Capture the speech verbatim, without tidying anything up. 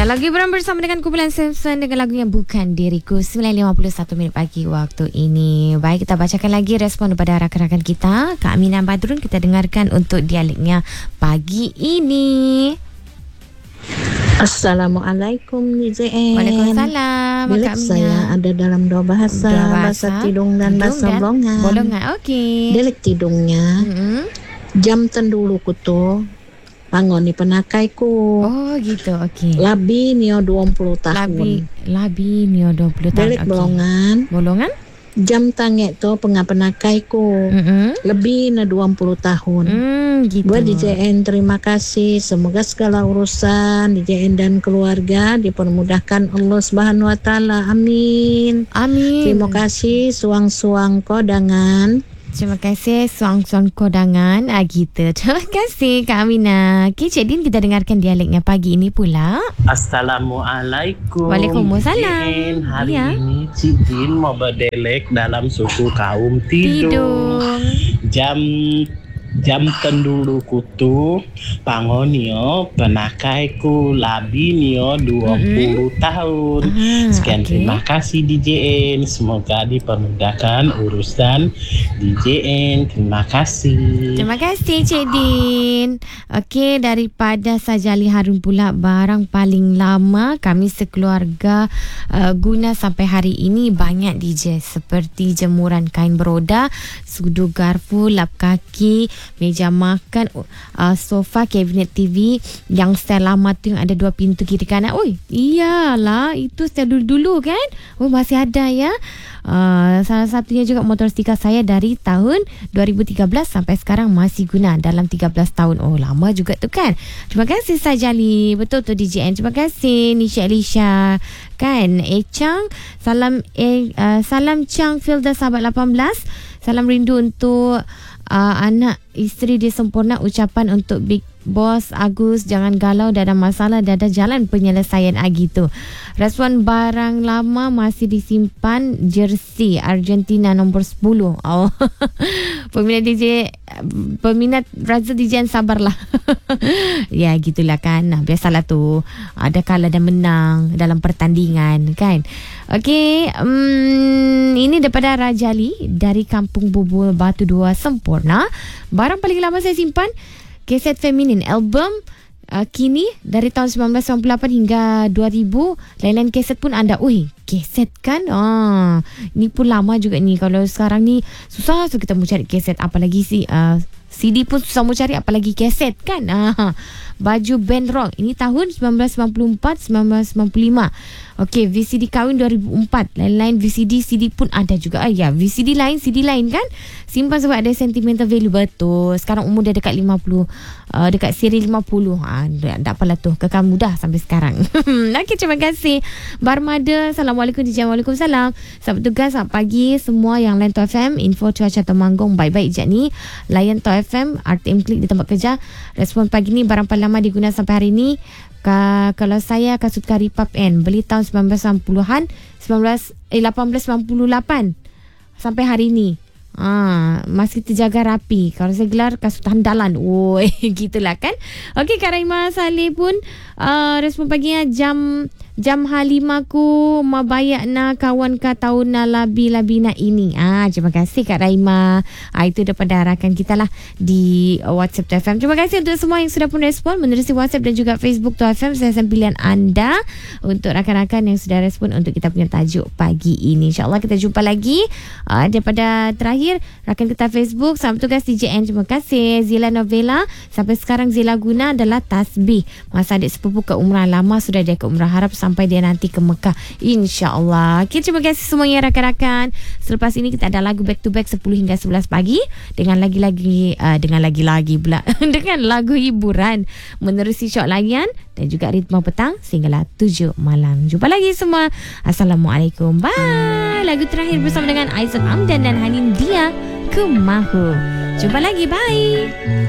Kalau Gibran bersama dengan kumpulan Simpson dengan lagunya Bukan Diriku. Sembilan lima puluh satu minit pagi waktu ini. Baik, kita bacakan lagi respon daripada rakan-rakan kita. Kak Aminah Badrun, kita dengarkan untuk dialeknya pagi ini. Assalamualaikum D J N. Waalaikumsalam. Dialek saya ada dalam dua bahasa, Dua bahasa, bahasa tidung dan tidung bahasa dan bolongan. Bolongan, okey. Dialek tidungnya, Mm-hmm. jam tendulu kutu, pangoni penakaiku. Oh gitu, okey. Labi nio dua puluh tahun. Labi, labi nio dua puluh tahun. Dialek okey. bolongan, Bolongan? jam tangek to pengapenakaiku. Mm-hmm. Lebih na dua puluh tahun. Hmm, gitu. Buat D J N, terima kasih. Semoga segala urusan D J N dan keluarga dipermudahkan Allah Subhanahu Wa Taala. Amin. Amin. Terima kasih suang-suang kodangan. Terima kasih suang-suang kodangan. Ah, gitu. Terima kasih Kak Aminah. Okay, Cik Din, kita dengarkan dialeknya pagi ini pula. Assalamualaikum. Waalaikumsalam. Din, hari Ya. ini Cik Din mau berdelek dalam suku kaum Tidung. Tidung. Jam jam tendulu kutu pangonio penakaiku labi nio dua puluh Mm-mm. tahun. Ah, Sekian, okey. terima kasih D J N. Semoga dipermudahkan urusan D J N. Terima kasih. Terima kasih Cik Din. Okey, daripada Sajali Harun pula, barang paling lama kami sekeluarga uh, guna sampai hari ini banyak D J, seperti jemuran kain beroda, sudu garfu, lap kaki, meja makan, uh, sofa, kabinet T V yang style lama tu yang ada dua pintu kiri kanan. Oi, iyalah, itu style dulu-dulu kan? Oh, masih ada ya. Uh, salah satunya juga motor stika saya dari tahun dua ribu tiga belas sampai sekarang masih guna dalam tiga belas tahun. Oh, lama juga tu kan. Terima kasih Sajali. Betul tu D J N. Terima kasih Nisha Elisha. Kan, Eh Chang. Salam eh, uh, salam Chang Filda sahabat lapan belas. Salam rindu untuk uh, anak isteri dia sempurna. Ucapan untuk Big Boss Agus, jangan galau, dah ada masalah, dah ada jalan penyelesaian. ah, gitu. Respon barang lama masih disimpan, jersey Argentina nombor sepuluh. Oh. Peminat D J, peminat Brazil D J sabarlah. Ya, gitulah kan. Nah, biasalah tu, ada kalah dan menang dalam pertandingan kan. Okey, um, ini daripada Rajali dari Kampung Bubul Batu Dua Sempurna. Barang paling lama saya simpan kaset feminin album uh, kini dari tahun sembilan belas sembilan puluh lapan hingga dua ribu. Lain-lain kaset pun anda. Ui, kaset kan? Ah, ni pun lama juga ni. Kalau sekarang ni susah so kita mau cari kaset, apalagi si uh, C D pun susah mau cari, apalagi kaset kan. Ah, baju band rock ini tahun sembilan belas sembilan puluh empat sembilan belas sembilan puluh lima. Okey, V C D kahwin dua ribu empat. Lain-lain V C D, C D pun ada juga. Ah, ya, V C D lain, C D lain kan. Simpan sebab ada sentimental value. Betul. Sekarang umur dia dekat lima puluh. Uh, dekat siri lima puluh. Ha, tak apalah tu. Kekal mudah sampai sekarang. Okey, terima kasih. Barmada, Assalamualaikum D J. Waalaikumsalam. Selamat tugas, selamat pagi semua yang lain Top F M. Info cuaca Temanggung baik-baik je ni. Layan Top F M, R T M Klik di tempat kerja. Respon pagi ni, barang paling lama digunakan sampai hari ni. Ka, kalau saya kasut kari Pap N beli tahun sembilan belas sembilan puluhan, sembilan belas eh lapan belas sembilan puluh lapan sampai hari ni. Ah, masih terjaga rapi. Kalau saya gelar kasut handalan. Woi, gitulah kan. Okey, Kak Raima Saleh pun uh, respon paginya jam jam halimaku mabayak na kawan ka tahun na labi-labi na ini. Ah, terima kasih Kak Raima. Ah, itu daripada rakan kita lah di uh, WhatsApp T F M. Terima kasih untuk semua yang sudah pun respon menerusi WhatsApp dan juga Facebook T F M. Saya akan pilihan anda untuk rakan-rakan yang sudah respon untuk kita punya tajuk pagi ini. InsyaAllah kita jumpa lagi uh, daripada terakhir rakan kita Facebook. Selamat tugas D J N. Terima kasih Zila Novela. Sampai sekarang Zila guna adalah tasbih. Masa adik sepupu ke umrah, lama sudah dia ke umrah, harap sampai dia nanti ke Mekah, insyaAllah. Okay, terima kasih semuanya rakan-rakan. Selepas ini kita ada lagu back to back sepuluh hingga sebelas pagi dengan lagi-lagi uh, dengan lagi-lagi pula dengan lagu hiburan menerusi syok layan dan juga ritma petang sehinggalah tujuh malam. Jumpa lagi semua. Assalamualaikum. Bye. Lagu terakhir bersama dengan Aizat Amdan dan Hanin Dia, Kemahu. Jumpa lagi. Bye.